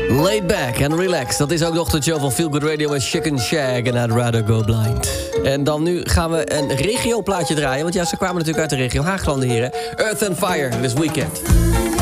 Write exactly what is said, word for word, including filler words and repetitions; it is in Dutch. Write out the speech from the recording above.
Laid back and relax. Dat is ook de ochtendshow van Feel Good Radio met Chicken Shag en I'd Rather Go Blind. En dan nu gaan we een regio-plaatje draaien. Want ja, ze kwamen natuurlijk uit de regio Haaglanden hier. Hè? Earth and Fire, this weekend.